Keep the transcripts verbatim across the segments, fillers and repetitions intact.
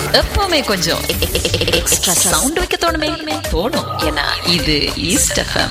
எப்பவுமே கொஞ்சம் extra sound வைக்க தோணுமே தோணும். ஏன்னா இது ஈஸ்ட் எஃப்எம்.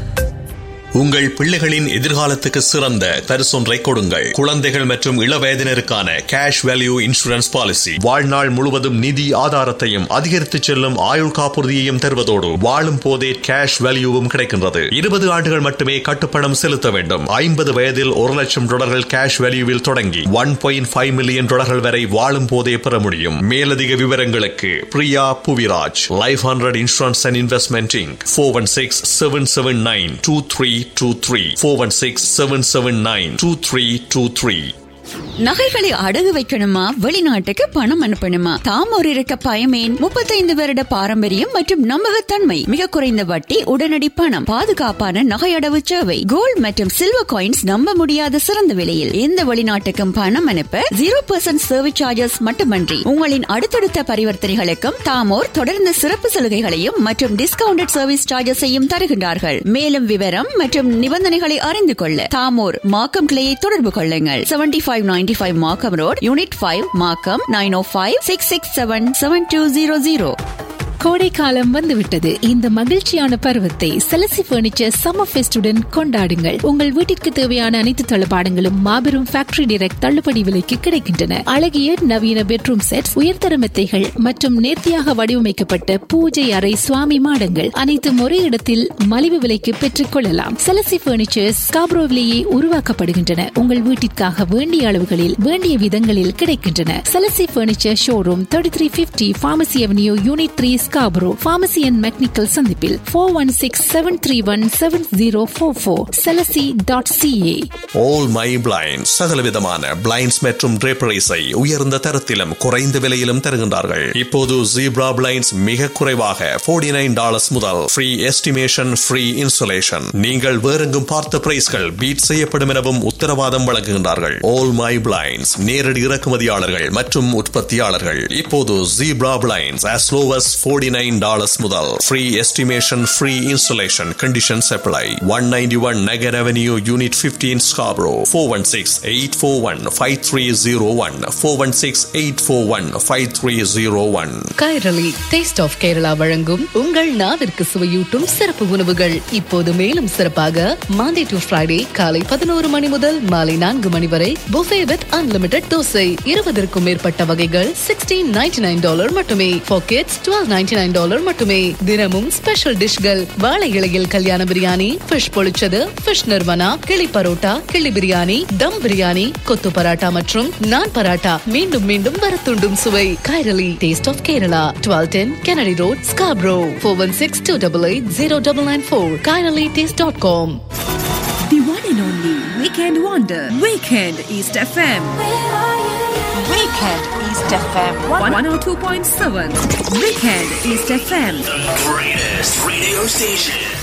உங்கள் பிள்ளைகளின் எதிர்காலத்துக்கு சிறந்த பரிசொன்றை கொடுங்கள். குழந்தைகள் மற்றும் இளவயதினருக்கான கேஷ் வேல்யூ இன்சூரன்ஸ் பாலிசி வாழ்நாள் முழுவதும் நிதி ஆதாரத்தையும் அதிகரித்து செல்லும் ஆயுள் காப்புறுதியையும் தருவதோடு வாழும் போதே கேஷ் வேல்யூவும் கிடைக்கின்றது. இருபது ஆண்டுகள் மட்டுமே கட்டுப்பணம் செலுத்த வேண்டும். ஐம்பது வயதில் ஒரு லட்சம் டாலர்கள் கேஷ் வேல்யூவில் தொடங்கி ஒன் பாயிண்ட் ஃபைவ் மில்லியன் டாலர்கள் வரை வாழும் போதே பெற முடியும். மேலதிக விவரங்களுக்கு Priya Puviraj, life hundred insurance and investment Inc, four one six seven seven nine two three two three four one six seven seven nine two three two three. நகைகளை அடகு வைக்கணுமா, வெளிநாட்டுக்கு பணம் அனுப்பணுமா? தாமோர் இருக்க பயமேன். முப்பத்தைந்து வருட பாரம்பரியம் மற்றும் நம்பகத்தன்மை, மிக குறைந்த வட்டி, உடனடி பணம், பாதுகாப்பான நகை அடவு சேவை, கோல்ட் மற்றும் சில்வர் காயின்ஸ் நம்ப முடியாத சிறந்த விலையில். எந்த வெளிநாட்டுக்கும் பணம் அனுப்ப ஜீரோ பர்சன்ட் சர்வீஸ் சார்ஜஸ் மட்டுமன்றி உங்களின் அடுத்தடுத்த பரிவர்த்தனைகளுக்கும் தாமோர் தொடர்ந்து சிறப்பு சலுகைகளையும் மற்றும் டிஸ்கவுண்டட் சர்வீஸ் சார்ஜஸையும் தருகின்றார்கள். மேலும் விவரம் மற்றும் நிபந்தனைகளை அறிந்து கொள்ள தாமோர் மாக்கம் கிளையை தொடர்பு கொள்ளுங்கள். Seventy five ninety five Markham Road, Unit five, Markham, nine oh five six six seven seven two zero zero. கோடை காலம் வந்துவிட்டது. இந்த மகிழ்ச்சியான பருவத்தை செலசி பர்னிச்சர் சம்மர் ஃபெஸ்டுடன் கொண்டாடுங்கள். உங்கள் வீட்டிற்கு தேவையான அனைத்து தளபாடங்களும் மாபெரும் ஃபேக்டரி டைரக்ட் தள்ளுபடி விலைக்கு கிடைக்கின்றன. அழகிய நவீன பெட்ரூம் செட், உயர்தர மெத்தைகள் மற்றும் நேர்த்தியாக வடிவமைக்கப்பட்ட பூஜை அறை சுவாமி மாடங்கள் அனைத்தும் ஒரே இடத்தில் மலிவு விலைக்கு பெற்றுக் கொள்ளலாம். செலசி பர்னிச்சர்ஸ் ஸ்காப்ரோவிலேயே உருவாக்கப்படுகின்றன. உங்கள் வீட்டிற்காக வேண்டிய அளவுகளில் வேண்டிய விதங்களில் கிடைக்கின்றன. செலசி furniture showroom thirty three fifty Pharmacy Avenue, Unit three, Scarborough, Pharmacy and Mechanical சந்திப்பில் four one six seven three one seven zero four four செலசி dot CA. All My Blinds சகலவிதமான பிளைண்ட்ஸ் மற்றும் draperies-ஐ உயர்ந்த தரத்திலும் குறைந்த விலையிலும் தருகின்றார்கள். இப்போது ஜீப்ரா பிளைண்ட்ஸ் மிக குறைவாக forty nine dollars முதல் ஃப்ரீ எஸ்டிமேஷன், ஃப்ரீ இன்சுலேஷன். நீங்கள் வேறெங்கும் பார்த்த பிரைஸ்கள் பீட் செய்யப்படும் எனவும் உத்தரவாதம் வழங்குகின்றார்கள். All My Blinds நேரடி இறக்குமதியாளர்கள் மற்றும் உற்பத்தியாளர்கள். இப்போது zebra blinds as low as forty nine dollars முதல் free estimation, free insulation. Conditions apply. one ninety-one Nagar Avenue, Unit fifteen, Scarborough. four one six eight four one five three zero one four one six eight four one five three zero one. Kairali taste of Kerala வழங்கும் உங்கள் நாவிற்கு சுவையூட்டும் சிறப்பு உணவுகள் இப்போது மேலும் சிறப்பாக Monte to Friday காலை பதினோரு மணி முதல் மாலை நான்கு மணி வரை புஃபே வித் அன்லிமிடெட் தோசை. இருபதற்கும் மேற்பட்ட வகைகள் சிக்ஸ்டீன் நைன்டி நைன் டாலர் மட்டுமே. For kids twelve ninety nine dollar மட்டுமே. தினமும் ஸ்பெஷல் டிஷ்கள், வாழை இலையில் கல்யாண பிரியாணி, ஃபிஷ் பொழிச்சது, ஃபிஷ் நிர்வனா, கிளி பரோட்டா, கிளி பிரியாணி, தம் பிரியாணி, கொத்து பராட்டா மற்றும் நான் பராட்டா. மீண்டும் மீண்டும் வரத்துண்டும் சுவை. Kairali taste of Kerala, twelve ten Kennedy Road, Scarborough. four one six two eight eight zero nine nine four. kairali taste dot com. The one and only Weekend Wonder, Weekend East F M. Weekend East F M one oh two point seven. Weekend East F M. The greatest radio station.